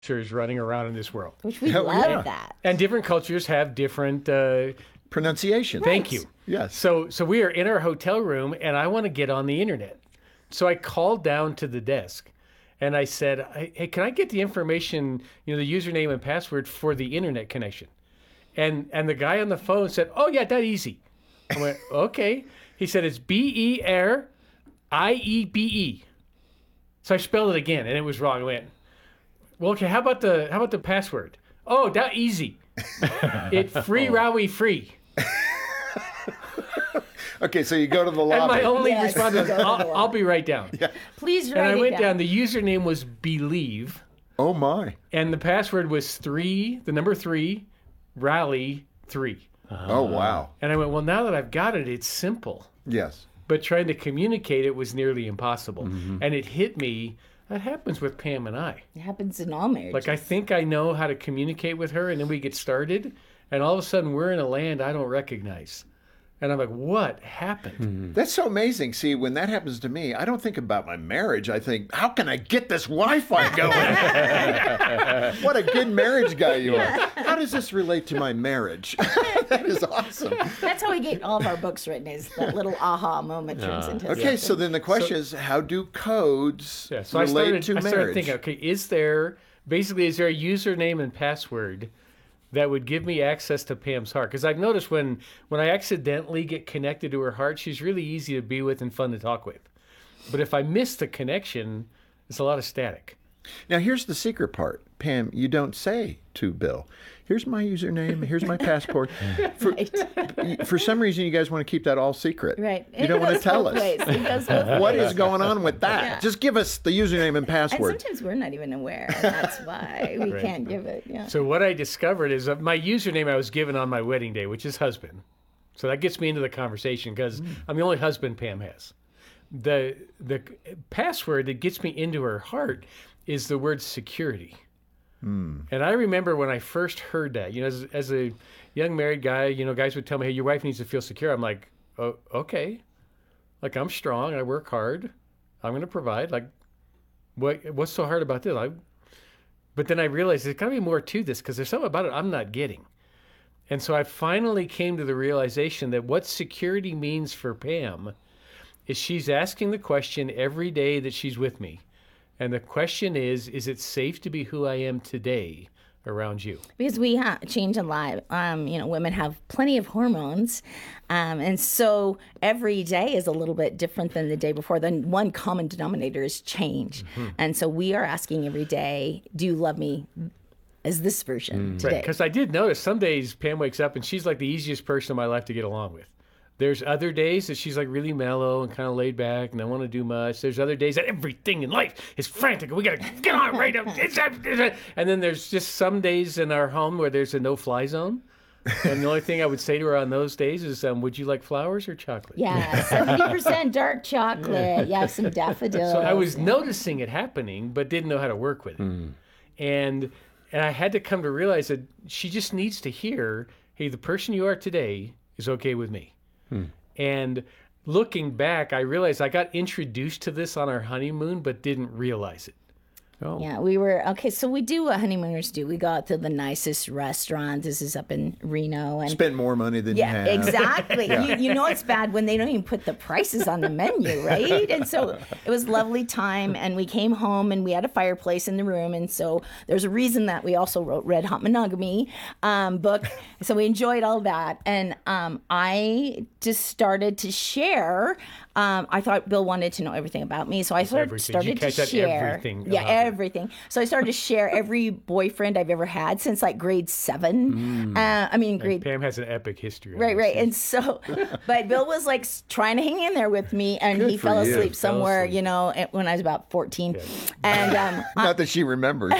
cultures running around in this world. Which we Hell love yeah. that. And different cultures have different Pronunciation. thank you. Yes. So we are in our hotel room, and I want to get on the internet. So I called down to the desk, and I said, "Hey, can I get the information, the username and password for the internet connection?" And the guy on the phone said, "Oh yeah, that easy." I went, "Okay." He said, "It's BERIEBE." So I spelled it again, and it was wrong. I went, "Well, okay. How about the password?" "Oh, that easy. It free Rowie free." Okay, so you go to the lobby. And my only Yes, response was, go to the I'll be right down. Please And write I it went down. down. The username was Believe, Oh my. and the password was the number 3, rally 3. Oh wow. And I went, well, now that I've got it, it's simple. Yes. But trying to communicate it was nearly impossible. And it hit me. That happens with Pam and I. It happens in all marriages. Like, I think I know how to communicate with her, and then we get started, and all of a sudden we're in a land I don't recognize. And I'm like, what happened? That's so amazing. See, when that happens to me, I don't think about my marriage. I think, how can I get this Wi-Fi going? What a good marriage guy you are. How does this relate to my marriage? That is awesome. That's how we get all of our books written, is that little aha moment turns into Okay, so something. then the question is, how do codes Yeah, so relate to I started marriage? thinking, okay, is there a username and password that would give me access to Pam's heart? Because I've noticed when I accidentally get connected to her heart, she's really easy to be with and fun to talk with. But if I miss the connection, it's a lot of static. Now, here's the secret part. Pam, you don't say to Bill, here's my username, here's my passport. For some reason, you guys want to keep that all secret. Right. You don't want to tell us. It goes both What ways. is going on with that? Yeah. Just give us the username and And password. sometimes we're not even aware. And that's why we Right. can't give it. Yeah. So what I discovered is that my username I was given on my wedding day, which is husband. So that gets me into the conversation because I'm the only husband Pam has. The password that gets me into her heart is the word security. And I remember when I first heard that, as a young married guy, guys would tell me, hey, your wife needs to feel secure. I'm like, oh, okay. Like, I'm strong. I work hard. I'm going to provide. Like, what's so hard about this? But then I realized there's got to be more to this because there's something about it I'm not getting. And so I finally came to the realization that what security means for Pam is she's asking the question every day that she's with me. And the question is it safe to be who I am today around you? Because we change a lot. Women have plenty of hormones. And so every day is a little bit different than the day before. Then one common denominator is change. And so we are asking every day, do you love me as this version today? Right, because I did notice some days Pam wakes up and she's like the easiest person in my life to get along with. There's other days that she's like really mellow and kind of laid back and don't want to do much. There's other days that everything in life is frantic and we got to get on right now. And then there's just some days in our home where there's a no-fly zone. And the only thing I would say to her on those days is, would you like flowers or chocolate? Yeah, 70% dark chocolate. Yeah, some daffodils. So I was noticing it happening, but didn't know how to work with it. And I had to come to realize that she just needs to hear, hey, the person you are today is okay with me. And looking back, I realized I got introduced to this on our honeymoon, but didn't realize it. Yeah, we were, okay, so we do what honeymooners do. We go out to the nicest restaurant. This is up in Reno. And Spend more money than you yeah, have. exactly. You know it's bad when they don't even put the prices on the menu, right? And so it was a lovely time, and we came home, and we had a fireplace in the room, and so there's a reason that we also wrote Red Hot Monogamy book. So we enjoyed all that, and I just started to share. I thought Bill wanted to know everything about me, so I started Did you to catch that share. everything Yeah, about me? everything. So I started to share every boyfriend I've ever had since like grade 7. Grade. Pam has an epic history. on Right, this. right. And so, but Bill was like trying to hang in there with me, and Good he for fell you. asleep somewhere, asleep. when I was about 14. And Not that she remembers.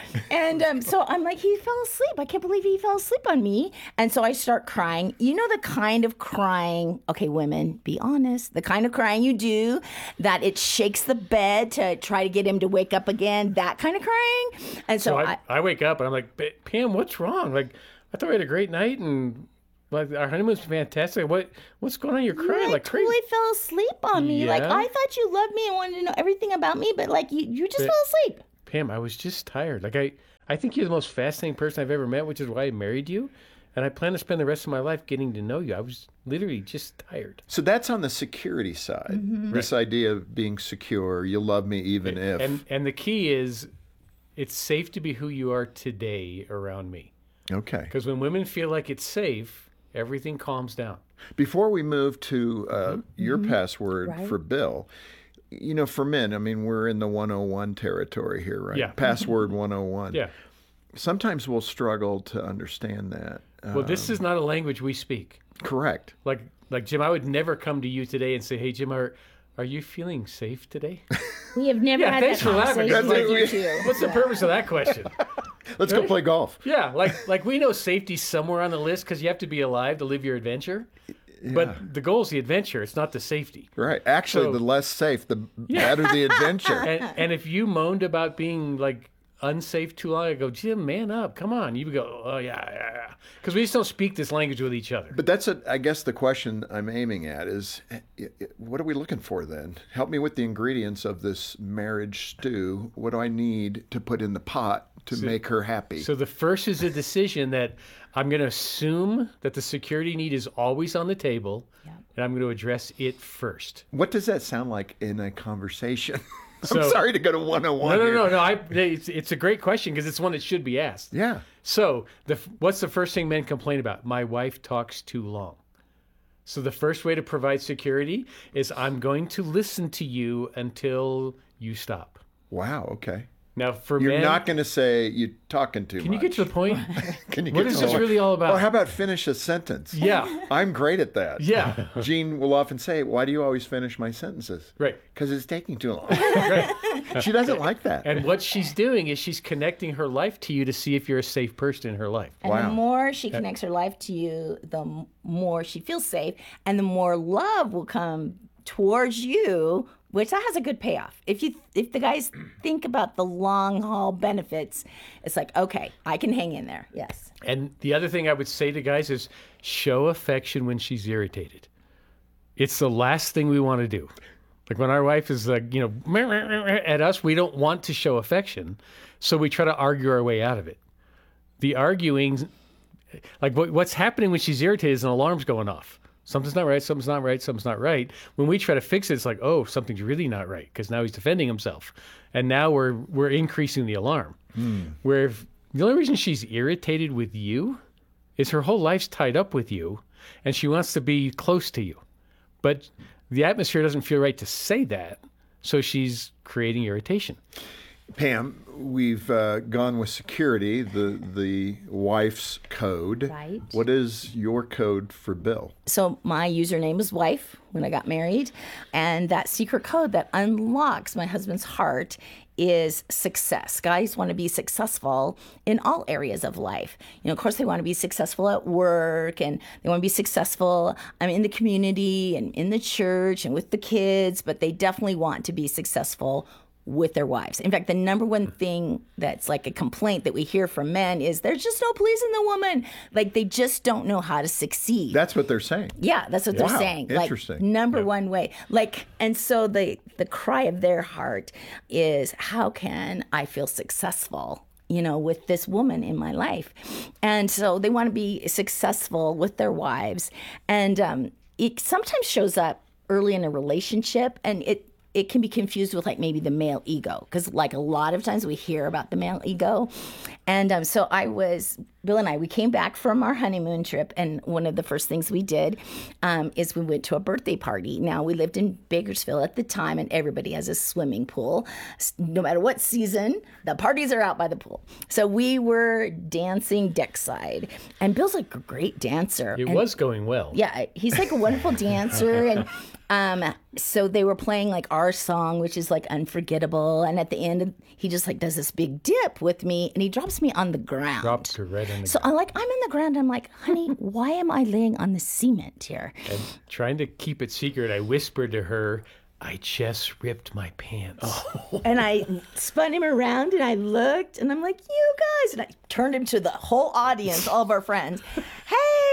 so I'm like, he fell asleep. I can't believe he fell asleep on me. And so I start crying. You know, the kind of crying, okay, women, be honest, the kind of crying you do that it shakes the bed to try to get him to wake up again, that kind of crying. And so, So I wake up and I'm like, Pam, what's wrong? Like, I thought we had a great night and like our honeymoon's fantastic. What's going on? You're crying I like crazy. totally fell asleep on me. Like, Yeah? I thought you loved me and wanted to know everything about me, but like you just fell asleep. Pam, I was just tired. Like I think you're the most fascinating person I've ever met, which is why I married you. And I plan to spend the rest of my life getting to know you. I was literally just tired. So that's on the security side. This idea of being secure, you'll love me even if. And the key is it's safe to be who you are today around me. Okay. Because when women feel like it's safe, everything calms down. Before we move to your password for Bill, you know, for men, I mean, we're in the 101 territory here, right? Yeah. Password 101. Yeah. Sometimes we'll struggle to understand that. Well, this is not a language we speak. Correct. Like Jim, I would never come to you today and say, "Hey, Jim, are you feeling safe today?" We have never had that thanks for laughing. conversation That's with it. you two. What's the purpose of that question? Let's go play golf. Yeah, like we know safety's somewhere on the list because you have to be alive to live your adventure. But the goal is the adventure. It's not the safety. Right. Actually, So- the less safe, the better the adventure. And if you moaned about being like unsafe too long, I go, Jim, man up. Come on. You would go, oh, yeah. Because we just don't speak this language with each other. But that's, I guess, the question I'm aiming at is, what are we looking for then? Help me with the ingredients of this marriage stew. What do I need to put in the pot to make her happy? So the first is a decision that I'm going to assume that the security need is always on the table, and I'm going to address it first. What does that sound like in a conversation? So- I'm sorry to go to 101 here. No. It's a great question because it's one that should be asked. Yeah. So what's the first thing men complain about? My wife talks too long. So the first way to provide security is I'm going to listen to you until you stop. Wow. Okay. Now, for You're men, not going to say you're talking too much. can you get to the point? Can you What get is to this the- really all about? Or how about finish a sentence? Yeah. I'm great at that. Yeah. Jean will often say, "Why do you always finish my sentences?" Right. Because it's taking too long. She doesn't like that. And what she's doing is she's connecting her life to you to see if you're a safe person in her life. And Wow. the more she connects her life to you, the more she feels safe, and the more love will come towards you, which that has a good payoff. If the guys think about the long haul benefits, it's like, okay, I can hang in there. Yes. And the other thing I would say to guys is show affection when she's irritated. It's the last thing we want to do. Like when our wife is like, at us, we don't want to show affection. So we try to argue our way out of it. The arguing, like what's happening when she's irritated is an alarm's going off. Something's not right, something's not right, something's not right. When we try to fix it, it's like, oh, something's really not right because now he's defending himself. And now we're increasing the alarm. Where if the only reason she's irritated with you is her whole life's tied up with you and she wants to be close to you. But the atmosphere doesn't feel right to say that, so she's creating irritation. Pam, we've gone with security, the wife's code. Right. What is your code for Bill? So my username was wife when I got married, and that secret code that unlocks my husband's heart is success. Guys want to be successful in all areas of life. Of course, they want to be successful at work, and they want to be successful in the community and in the church and with the kids, but they definitely want to be successful with their wives. In fact, the number one thing that's like a complaint that we hear from men is there's just no pleasing the woman. Like they just don't know how to succeed. That's what they're saying. Yeah, that's what they're Wow, saying. interesting. Like number one way. And so the cry of their heart is, how can I feel successful, with this woman in my life? And so they want to be successful with their wives. And it sometimes shows up early in a relationship, and it can be confused with maybe the male ego, because a lot of times we hear about the male ego. And so Bill and I, we came back from our honeymoon trip, and one of the first things we did is we went to a birthday party. Now, we lived in Bakersfield at the time, and everybody has a swimming pool. No matter what season, the parties are out by the pool. So we were dancing deckside, and Bill's a great dancer. It was going well. Yeah, he's a wonderful dancer, and so they were playing our song, which is Unforgettable, and at the end he just does this big dip with me, and he drops me on the ground. Drops her right on the So I'm on the ground. I'm like, honey, why am I laying on the cement here? And trying to keep it secret, I whispered to her, I just ripped my pants. And I spun him around, and I looked, and I'm like, you guys, and I turned him to the whole audience, all of our friends. Hey, look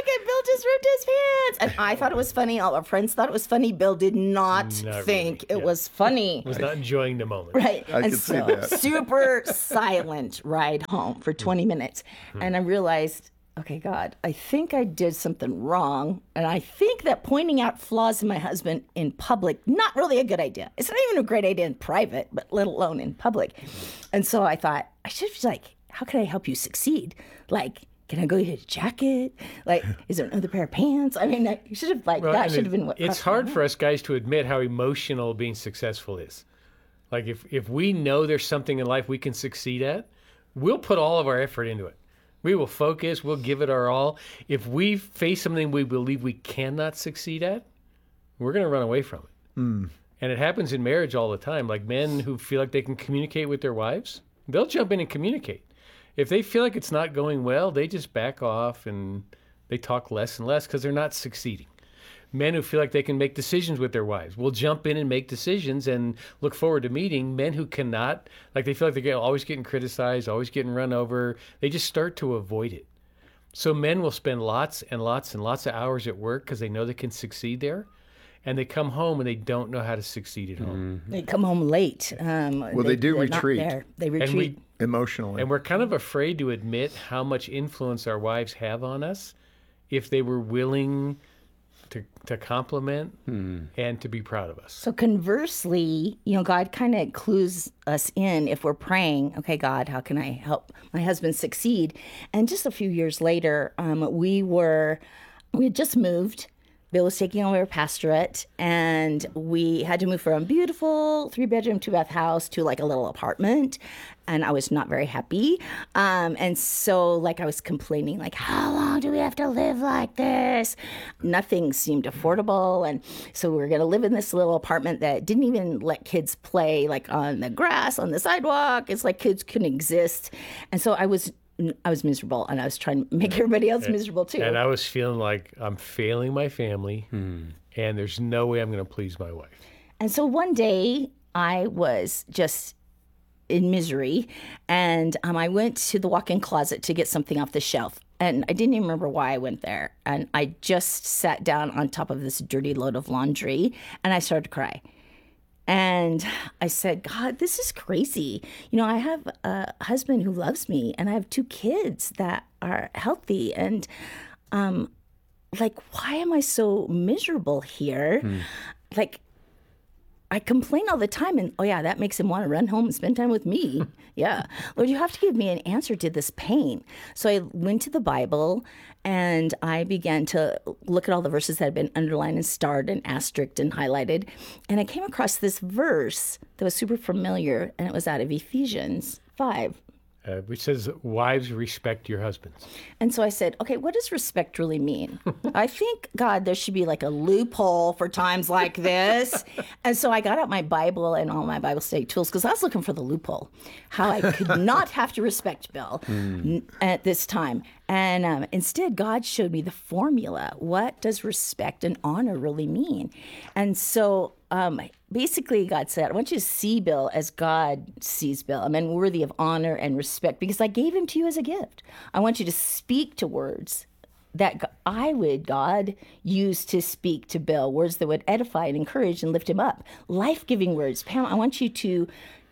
it, Bill just ripped his pants. And I thought it was funny. All our friends thought it was funny. Bill did not think really, it was funny. Was not enjoying the moment. Right. I and could see that. super silent ride home for 20 minutes. And I realized, okay, God, I think I did something wrong. And I think that pointing out flaws in my husband in public, not really a good idea. It's not even a great idea in private, but let alone in public. And so I thought, I should be like, how can I help you succeed? Like, can I go get a jacket? Like, is there another pair of pants? I mean, you should have, like, Well, that and should have been what. It's hard for us guys to admit how emotional being successful is. Like, if we know there's something in life we can succeed at, we'll put all of our effort into it. We will focus. We'll give it our all. If we face something we believe we cannot succeed at, we're going to run away from it. And it happens in marriage all the time. Like men who feel like they can communicate with their wives, they'll jump in and communicate. If they feel like it's not going well, they just back off and they talk less and less because they're not succeeding. Men who feel like they can make decisions with their wives will jump in and make decisions and look forward to meeting. Men who cannot, like they feel like they're always getting criticized, always getting run over, they just start to avoid it. So men will spend lots and lots and lots of hours at work because they know they can succeed there. And they come home and they don't know how to succeed at home. They come home late. They do they're not retreat. there. They retreat. Emotionally. And we're kind of afraid to admit how much influence our wives have on us if they were willing to compliment and to be proud of us. So conversely, God kind of clues us in if we're praying, okay, God, how can I help my husband succeed? And just a few years later, we had just moved. Bill was taking over a pastorate, and we had to move from a beautiful 3-bedroom, 2-bath house to like a little apartment. And I was not very happy. And so like I was complaining, like, how long do we have to live like this? Nothing seemed affordable. And so we were going to live in this little apartment that didn't even let kids play like on the grass, on the sidewalk. It's like kids couldn't exist. And so I was miserable, and I was trying to make everybody else miserable too. And I was feeling like I'm failing my family, and there's no way I'm going to please my wife. And so one day I was just in misery, and I went to the walk-in closet to get something off the shelf. And I didn't even remember why I went there. And I just sat down on top of this dirty load of laundry, and I started to cry. And I said, God, this is crazy. I have a husband who loves me, and I have 2 kids that are healthy. And why am I so miserable here? Like, I complain all the time, and that makes him want to run home and spend time with me. Yeah. Lord, you have to give me an answer to this pain. So I went to the Bible, and I began to look at all the verses that had been underlined and starred and asterisked and highlighted. And I came across this verse that was super familiar, and it was out of Ephesians 5. Which says, wives, respect your husbands. And so I said, okay, what does respect really mean? I think, God, there should be like a loophole for times like this. And so I got out my Bible and all my Bible study tools because I was looking for the loophole, how I could not have to respect Bill at this time. And instead, God showed me the formula. What does respect and honor really mean? And so basically, God said, I want you to see Bill as God sees Bill. I mean, worthy of honor and respect because I gave him to you as a gift. I want you to speak to words that God use to speak to Bill, words that would edify and encourage and lift him up. Life-giving words. Pam, I want you to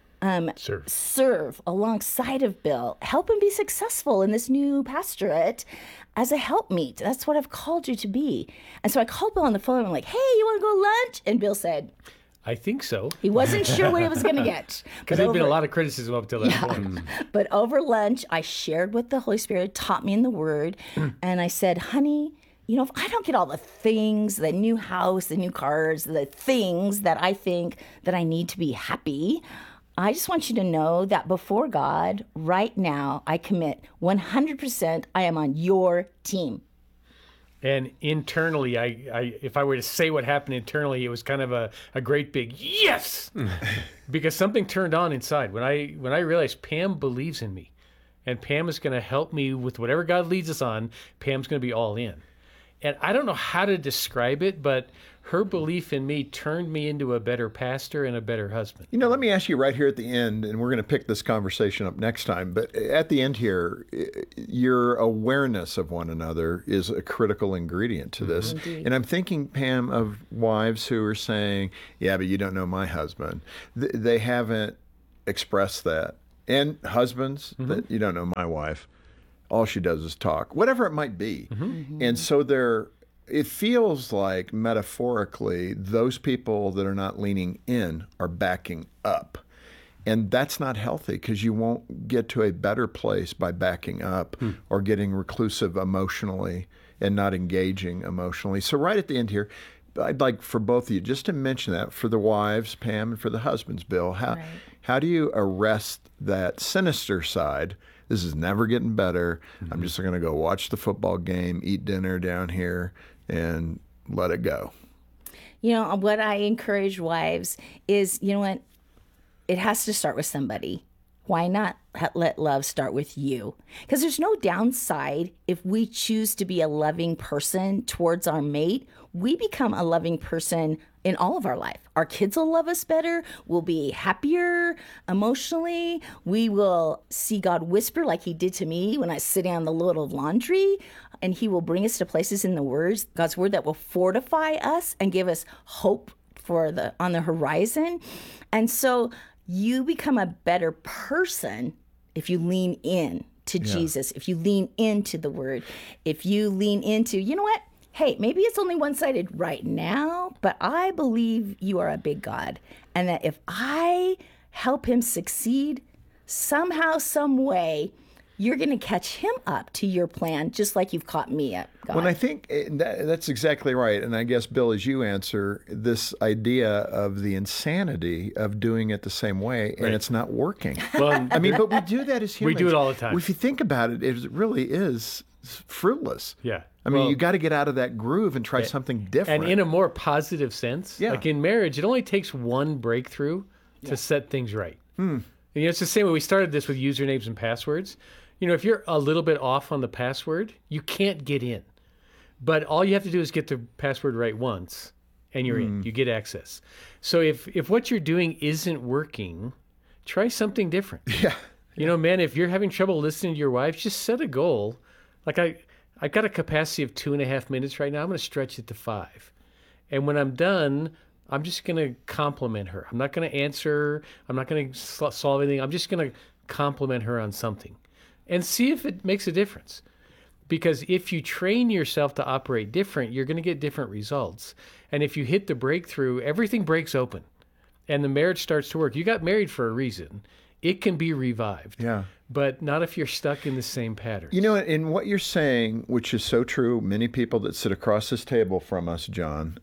serve alongside of Bill. Help him be successful in this new pastorate as a helpmeet. That's what I've called you to be. And so I called Bill on the phone and I'm like, hey, you want to go lunch? And Bill said, I think so. He wasn't sure what he was going to get. Because there'd been a lot of criticism up until that point. But over lunch, I shared what the Holy Spirit taught me in the Word. And I said, honey, if I don't get all the things, the new house, the new cars, the things that I think that I need to be happy, I just want you to know that before God, right now, I commit 100% I am on your team. And internally, I if I were to say what happened internally, it was kind of a great big yes, because something turned on inside when I realized Pam believes in me, and Pam is going to help me with whatever God leads us on. Pam's going to be all in, and I don't know how to describe it, but her belief in me turned me into a better pastor and a better husband. Let me ask you right here at the end, and we're going to pick this conversation up next time, but at the end here, your awareness of one another is a critical ingredient to this. Indeed. And I'm thinking, Pam, of wives who are saying, yeah, but you don't know my husband. They haven't expressed that. And husbands, that you don't know my wife. All she does is talk, whatever it might be. And so it feels like metaphorically those people that are not leaning in are backing up. And that's not healthy because you won't get to a better place by backing up or getting reclusive emotionally and not engaging emotionally. So right at the end here, I'd like for both of you just to mention that for the wives, Pam, and for the husbands, Bill. How do you arrest that sinister side? This is never getting better. I'm just going to go watch the football game, eat dinner down here, and let it go. What I encourage wives is, what? It has to start with somebody. Why not let love start with you? Because there's no downside if we choose to be a loving person towards our mate. We become a loving person in all of our life. Our kids will love us better. We'll be happier emotionally. We will see God whisper like he did to me when I was sitting on the load of laundry. And he will bring us to places in the words, God's word, that will fortify us and give us hope on the horizon. And so you become a better person if you lean in to Jesus, if you lean into the word, if you lean into, hey, maybe it's only one-sided right now, but I believe you are a big God. And that if I help him succeed somehow, some way, you're going to catch him up to your plan, just like you've caught me up, God. Well, I think that's exactly right. And I guess, Bill, as you answer, this idea of the insanity of doing it the same way, and it's not working. Well, but we do that as humans. We do it all the time. If you think about it, it really is fruitless. Yeah. I mean, you got to get out of that groove and try something different. And in a more positive sense, like in marriage, it only takes one breakthrough to set things right. It's the same way we started this with usernames and passwords. If you're a little bit off on the password, you can't get in. But all you have to do is get the password right once, and you're in. You get access. So if what you're doing isn't working, try something different. Yeah. Man, if you're having trouble listening to your wife, just set a goal. Like I've got a capacity of 2.5 minutes right now. I'm going to stretch it to 5. And when I'm done, I'm just going to compliment her. I'm not going to answer. I'm not going to solve anything. I'm just going to compliment her on something and see if it makes a difference. Because if you train yourself to operate different, you're going to get different results. And if you hit the breakthrough, everything breaks open and the marriage starts to work. You got married for a reason. It can be revived. Yeah. But not if you're stuck in the same patterns. In what you're saying, which is so true, many people that sit across this table from us, John,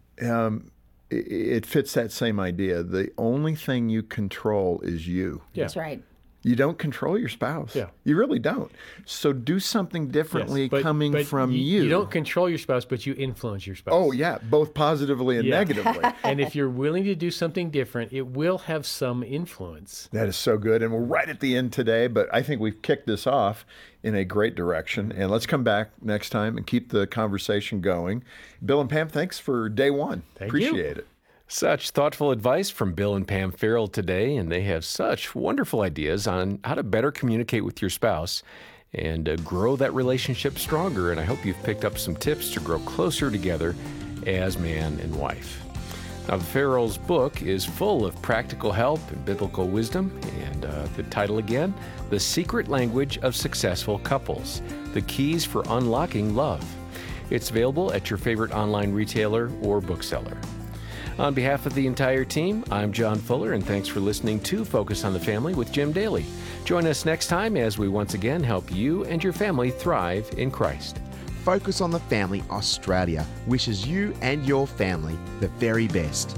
it fits that same idea. The only thing you control is you. Yeah. That's right. You don't control your spouse. Yeah. You really don't. So do something differently coming from you. You don't control your spouse, but you influence your spouse. Oh, yeah, both positively and negatively. And if you're willing to do something different, it will have some influence. That is so good. And we're right at the end today, but I think we've kicked this off in a great direction. And let's come back next time and keep the conversation going. Bill and Pam, thanks for day one. Appreciate it. Such thoughtful advice from Bill and Pam Farrell today, and they have such wonderful ideas on how to better communicate with your spouse and grow that relationship stronger. And I hope you've picked up some tips to grow closer together as man and wife. Now, the Farrells' book is full of practical help and biblical wisdom, and the title again, The Secret Language of Successful Couples, The Keys for Unlocking Love. It's available at your favorite online retailer or bookseller. On behalf of the entire team, I'm John Fuller, and thanks for listening to Focus on the Family with Jim Daly. Join us next time as we once again help you and your family thrive in Christ. Focus on the Family Australia wishes you and your family the very best.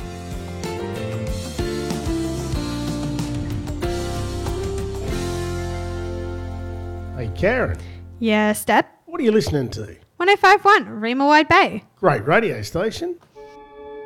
Hey, Karen, Yeah, Step. what are you listening to? 105.1 Rima Wide Bay. Great radio station.